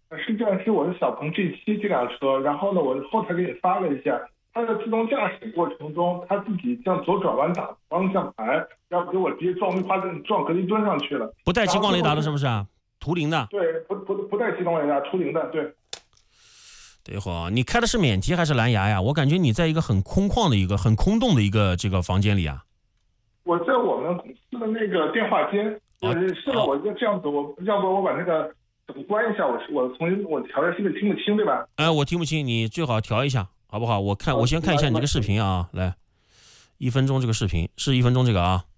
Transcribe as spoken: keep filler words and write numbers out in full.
实际上是我的小鹏 G 七这辆车，然后呢，我后台给你发了一下，它的自动驾驶过程中，它自己向左转弯打方向盘，然后给我直接撞绿化灯、撞隔离墩上去了。 不带激光雷达的是不是啊？图灵的？ 对，不不不带激光雷达，图灵的，对。 对伙，你开的是免提还是蓝牙呀？我感觉你在一个很空旷的一个、很空洞的一个这个房间里啊。 我在我们公司的那个电话间， 哦、 是是的，我就这样子，我要不我把那个怎么关一下？我我重新我调一下，是不是听不清对吧？ 哎，我听不清，你最好调一下，好不好？我看我先看一下你这个视频啊，来，一分钟这个视频是一分钟这个啊。